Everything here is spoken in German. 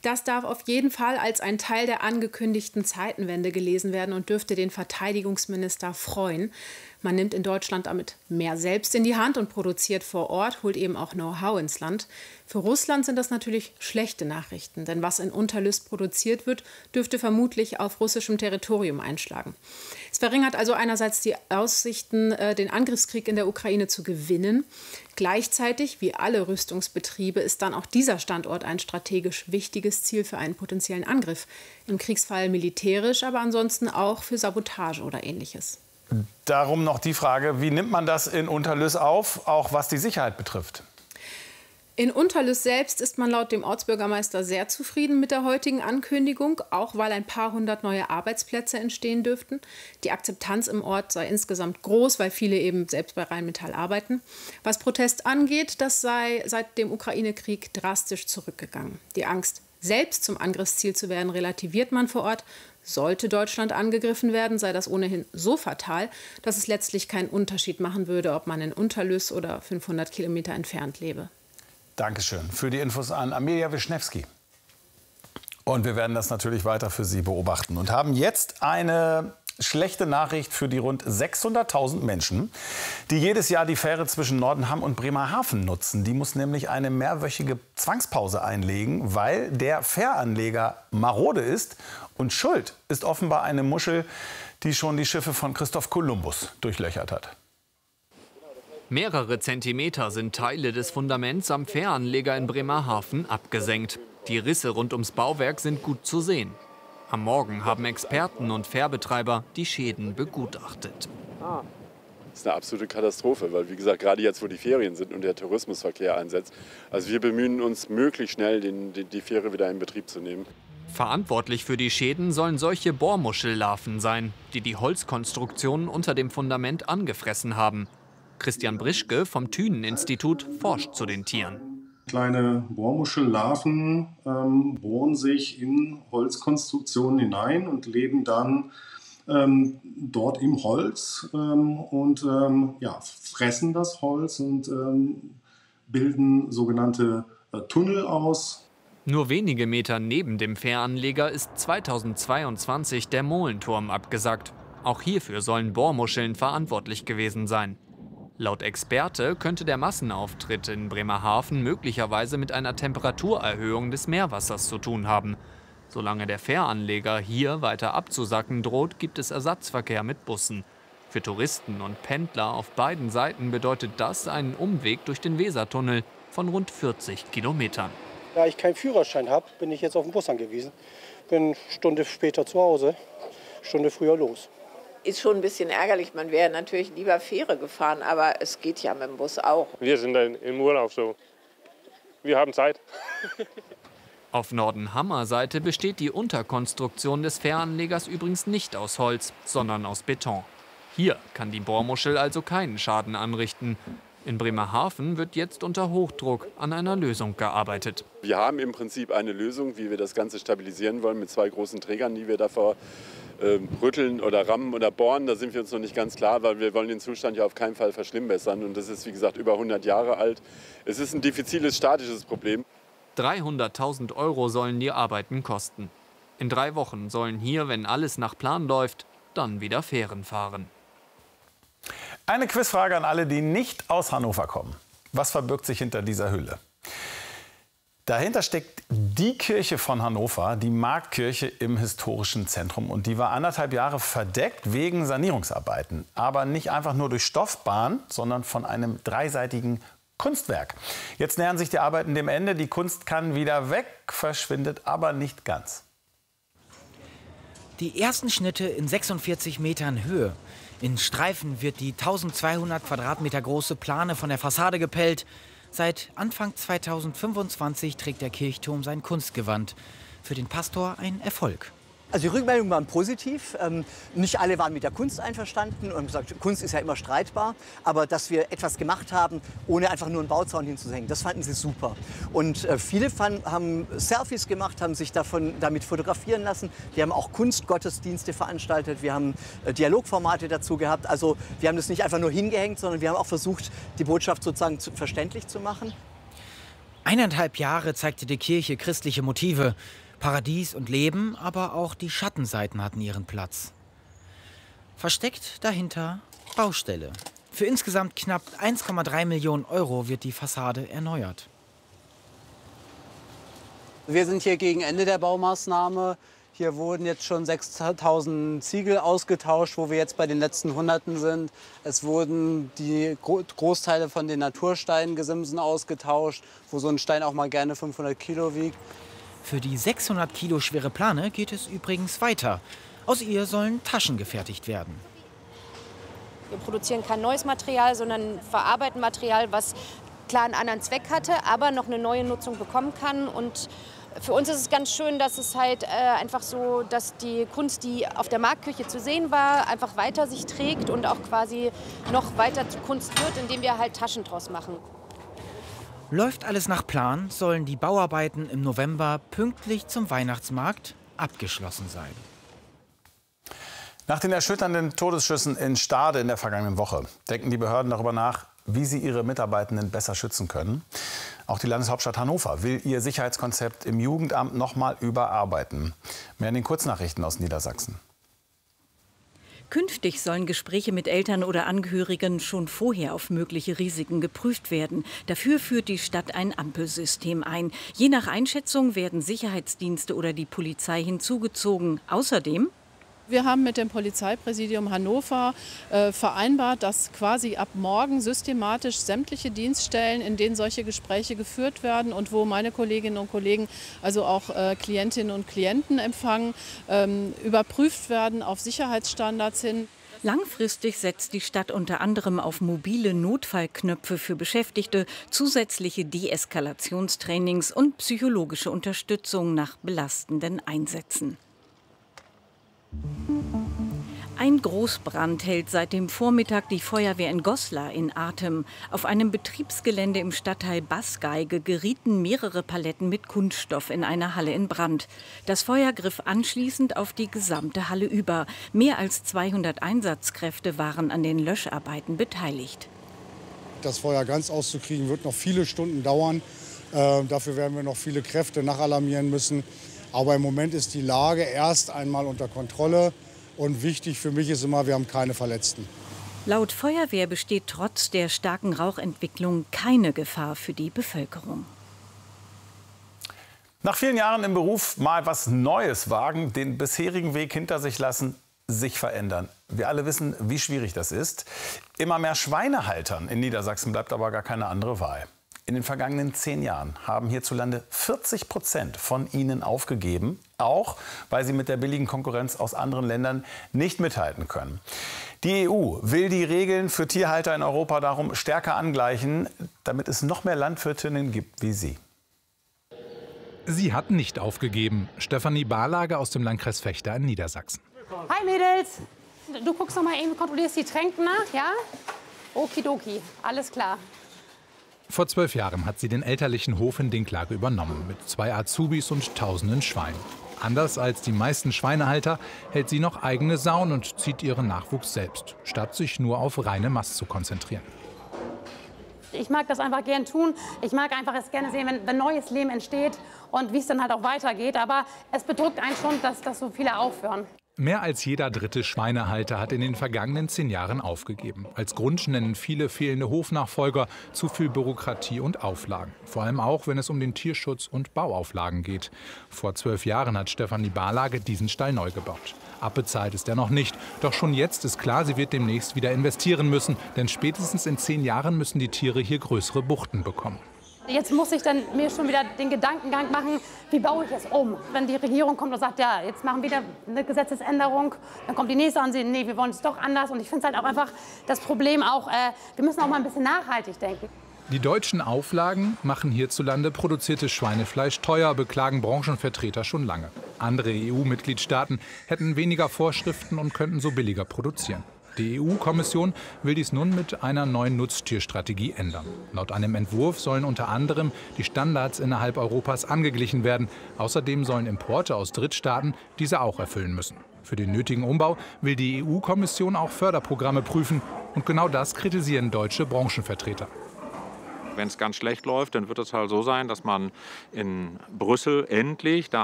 Das darf auf jeden Fall als ein Teil der angekündigten Zeitenwende gelesen werden und dürfte den Verteidigungsminister freuen. Man nimmt in Deutschland damit mehr selbst in die Hand und produziert vor Ort, holt eben auch Know-how ins Land. Für Russland sind das natürlich schlechte Nachrichten, denn was in Unterlüss produziert wird, dürfte vermutlich auf russischem Territorium einschlagen. Es verringert also einerseits die Aussichten, den Angriffskrieg in der Ukraine zu gewinnen. Gleichzeitig, wie alle Rüstungsbetriebe, ist dann auch dieser Standort ein strategisch wichtiges Ziel für einen potenziellen Angriff. Im Kriegsfall militärisch, aber ansonsten auch für Sabotage oder Ähnliches. Darum noch die Frage, wie nimmt man das in Unterlüss auf, auch was die Sicherheit betrifft? In Unterlüss selbst ist man laut dem Ortsbürgermeister sehr zufrieden mit der heutigen Ankündigung, auch weil ein paar hundert neue Arbeitsplätze entstehen dürften. Die Akzeptanz im Ort sei insgesamt groß, weil viele eben selbst bei Rheinmetall arbeiten. Was Protest angeht, das sei seit dem Ukraine-Krieg drastisch zurückgegangen. Die Angst, selbst zum Angriffsziel zu werden, relativiert man vor Ort. Sollte Deutschland angegriffen werden, sei das ohnehin so fatal, dass es letztlich keinen Unterschied machen würde, ob man in Unterlüss oder 500 Kilometer entfernt lebe. Dankeschön für die Infos an Amelia Wischnewski. Und wir werden das natürlich weiter für Sie beobachten und haben jetzt eine schlechte Nachricht für die rund 600.000 Menschen, die jedes Jahr die Fähre zwischen Nordenham und Bremerhaven nutzen. Die muss nämlich eine mehrwöchige Zwangspause einlegen, weil der Fähranleger marode ist. Und schuld ist offenbar eine Muschel, die schon die Schiffe von Christoph Kolumbus durchlöchert hat. Mehrere Zentimeter sind Teile des Fundaments am Fähranleger in Bremerhaven abgesenkt. Die Risse rund ums Bauwerk sind gut zu sehen. Am Morgen haben Experten und Fährbetreiber die Schäden begutachtet. Das ist eine absolute Katastrophe, weil, wie gesagt, gerade jetzt, wo die Ferien sind und der Tourismusverkehr einsetzt, also wir bemühen uns, möglichst schnell die Fähre wieder in Betrieb zu nehmen. Verantwortlich für die Schäden sollen solche Bohrmuschellarven sein, die die Holzkonstruktionen unter dem Fundament angefressen haben. Christian Brischke vom Thünen-Institut forscht zu den Tieren. Kleine Bohrmuschellarven bohren sich in Holzkonstruktionen hinein und leben dann dort im Holz und fressen das Holz und bilden sogenannte Tunnel aus. Nur wenige Meter neben dem Fähranleger ist 2022 der Molenturm abgesackt. Auch hierfür sollen Bohrmuscheln verantwortlich gewesen sein. Laut Experte könnte der Massenauftritt in Bremerhaven möglicherweise mit einer Temperaturerhöhung des Meerwassers zu tun haben. Solange der Fähranleger hier weiter abzusacken droht, gibt es Ersatzverkehr mit Bussen. Für Touristen und Pendler auf beiden Seiten bedeutet das einen Umweg durch den Wesertunnel von rund 40 Kilometern. Da ich keinen Führerschein habe, bin ich jetzt auf den Bus angewiesen. Bin eine Stunde später zu Hause, eine Stunde früher los. Ist schon ein bisschen ärgerlich. Man wäre natürlich lieber Fähre gefahren, aber es geht ja mit dem Bus auch. Wir sind dann im Urlaub so. Wir haben Zeit. Auf Nordenhammer Seite besteht die Unterkonstruktion des Fähranlegers übrigens nicht aus Holz, sondern aus Beton. Hier kann die Bohrmuschel also keinen Schaden anrichten. In Bremerhaven wird jetzt unter Hochdruck an einer Lösung gearbeitet. Wir haben im Prinzip eine Lösung, wie wir das Ganze stabilisieren wollen, mit zwei großen Trägern, die wir davor rütteln oder rammen oder bohren. Da sind wir uns noch nicht ganz klar, weil wir wollen den Zustand ja auf keinen Fall verschlimmbessern. Und das ist, wie gesagt, über 100 Jahre alt. Es ist ein diffiziles, statisches Problem. 300.000 € sollen die Arbeiten kosten. In 3 Wochen sollen hier, wenn alles nach Plan läuft, dann wieder Fähren fahren. Eine Quizfrage an alle, die nicht aus Hannover kommen. Was verbirgt sich hinter dieser Hülle? Dahinter steckt die Kirche von Hannover, die Marktkirche im historischen Zentrum. Und die war 1,5 Jahre verdeckt wegen Sanierungsarbeiten. Aber nicht einfach nur durch Stoffbahn, sondern von einem dreiseitigen Kunstwerk. Jetzt nähern sich die Arbeiten dem Ende. Die Kunst kann wieder weg, verschwindet aber nicht ganz. Die ersten Schnitte in 46 Metern Höhe. In Streifen wird die 1200 Quadratmeter große Plane von der Fassade gepellt. Seit Anfang 2025 trägt der Kirchturm sein Kunstgewand. Für den Pastor ein Erfolg. Also die Rückmeldungen waren positiv. Nicht alle waren mit der Kunst einverstanden und haben gesagt, Kunst ist ja immer streitbar. Aber dass wir etwas gemacht haben, ohne einfach nur einen Bauzaun hinzuhängen, das fanden sie super. Und viele haben Selfies gemacht, haben sich damit fotografieren lassen. Wir haben auch Kunstgottesdienste veranstaltet. Wir haben Dialogformate dazu gehabt. Also wir haben das nicht einfach nur hingehängt, sondern wir haben auch versucht, die Botschaft sozusagen verständlich zu machen. 1,5 Jahre zeigte die Kirche christliche Motive. Paradies und Leben, aber auch die Schattenseiten hatten ihren Platz. Versteckt dahinter Baustelle. Für insgesamt knapp 1,3 Millionen Euro wird die Fassade erneuert. Wir sind hier gegen Ende der Baumaßnahme. Hier wurden jetzt schon 6.000 Ziegel ausgetauscht, wo wir jetzt bei den letzten Hunderten sind. Es wurden die Großteile von den Natursteingesimsen ausgetauscht, wo so ein Stein auch mal gerne 500 Kilo wiegt. Für die 600 Kilo schwere Plane geht es übrigens weiter. Aus ihr sollen Taschen gefertigt werden. Wir produzieren kein neues Material, sondern verarbeiten Material, was klar einen anderen Zweck hatte, aber noch eine neue Nutzung bekommen kann. Und für uns ist es ganz schön, dass es halt einfach so, dass die Kunst, die auf der Marktkirche zu sehen war, einfach weiter sich trägt und auch quasi noch weiter zu Kunst wird, indem wir halt Taschen draus machen. Läuft alles nach Plan, sollen die Bauarbeiten im November pünktlich zum Weihnachtsmarkt abgeschlossen sein. Nach den erschütternden Todesschüssen in Stade in der vergangenen Woche denken die Behörden darüber nach, wie sie ihre Mitarbeitenden besser schützen können. Auch die Landeshauptstadt Hannover will ihr Sicherheitskonzept im Jugendamt noch mal überarbeiten. Mehr in den Kurznachrichten aus Niedersachsen. Künftig sollen Gespräche mit Eltern oder Angehörigen schon vorher auf mögliche Risiken geprüft werden. Dafür führt die Stadt ein Ampelsystem ein. Je nach Einschätzung werden Sicherheitsdienste oder die Polizei hinzugezogen. Außerdem: Wir haben mit dem Polizeipräsidium Hannover vereinbart, dass quasi ab morgen systematisch sämtliche Dienststellen, in denen solche Gespräche geführt werden und wo meine Kolleginnen und Kollegen, also auch Klientinnen und Klienten empfangen, überprüft werden auf Sicherheitsstandards hin. Langfristig setzt die Stadt unter anderem auf mobile Notfallknöpfe für Beschäftigte, zusätzliche Deeskalationstrainings und psychologische Unterstützung nach belastenden Einsätzen. Ein Großbrand hält seit dem Vormittag die Feuerwehr in Goslar in Atem. Auf einem Betriebsgelände im Stadtteil Baßgeige gerieten mehrere Paletten mit Kunststoff in einer Halle in Brand. Das Feuer griff anschließend auf die gesamte Halle über. Mehr als 200 Einsatzkräfte waren an den Löscharbeiten beteiligt. Das Feuer ganz auszukriegen, wird noch viele Stunden dauern. Dafür werden wir noch viele Kräfte nachalarmieren müssen. Aber im Moment ist die Lage erst einmal unter Kontrolle. Und wichtig für mich ist immer, wir haben keine Verletzten. Laut Feuerwehr besteht trotz der starken Rauchentwicklung keine Gefahr für die Bevölkerung. Nach vielen Jahren im Beruf mal was Neues wagen, den bisherigen Weg hinter sich lassen, sich verändern. Wir alle wissen, wie schwierig das ist. Immer mehr Schweinehaltern in Niedersachsen bleibt aber gar keine andere Wahl. In den vergangenen 10 Jahren haben hierzulande 40% von ihnen aufgegeben, auch weil sie mit der billigen Konkurrenz aus anderen Ländern nicht mithalten können. Die EU will die Regeln für Tierhalter in Europa darum stärker angleichen, damit es noch mehr Landwirtinnen gibt wie sie. Sie hat nicht aufgegeben. Stefanie Barlage aus dem Landkreis Vechta in Niedersachsen. Hi Mädels, du guckst noch mal eben, kontrollierst die Tränken nach, ja? Okidoki, alles klar. Vor 12 Jahren hat sie den elterlichen Hof in Dinklage übernommen, mit 2 Azubis und tausenden Schweinen. Anders als die meisten Schweinehalter hält sie noch eigene Sauen und zieht ihren Nachwuchs selbst, statt sich nur auf reine Mast zu konzentrieren. Ich mag das einfach gern tun. Ich mag einfach es gerne sehen, wenn neues Leben entsteht und wie es dann halt auch weitergeht. Aber es bedrückt einen schon, dass so viele aufhören. Mehr als jeder dritte Schweinehalter hat in den vergangenen 10 Jahren aufgegeben. Als Grund nennen viele fehlende Hofnachfolger, zu viel Bürokratie und Auflagen. Vor allem auch, wenn es um den Tierschutz und Bauauflagen geht. Vor 12 Jahren hat Stefanie Barlage diesen Stall neu gebaut. Abbezahlt ist er noch nicht. Doch schon jetzt ist klar, sie wird demnächst wieder investieren müssen. Denn spätestens in 10 Jahren müssen die Tiere hier größere Buchten bekommen. Jetzt muss ich dann mir schon wieder den Gedankengang machen, wie baue ich es um? Wenn die Regierung kommt und sagt, ja, jetzt machen wir wieder eine Gesetzesänderung, dann kommt die nächste und sagt, nee, wir wollen es doch anders. Und ich finde es halt auch einfach das Problem auch, wir müssen auch mal ein bisschen nachhaltig denken. Die deutschen Auflagen machen hierzulande produziertes Schweinefleisch teuer, beklagen Branchenvertreter schon lange. Andere EU-Mitgliedstaaten hätten weniger Vorschriften und könnten so billiger produzieren. Die EU-Kommission will dies nun mit einer neuen Nutztierstrategie ändern. Laut einem Entwurf sollen unter anderem die Standards innerhalb Europas angeglichen werden. Außerdem sollen Importe aus Drittstaaten diese auch erfüllen müssen. Für den nötigen Umbau will die EU-Kommission auch Förderprogramme prüfen. Und genau das kritisieren deutsche Branchenvertreter. Wenn es ganz schlecht läuft, dann wird es halt so sein, dass man in Brüssel endlich da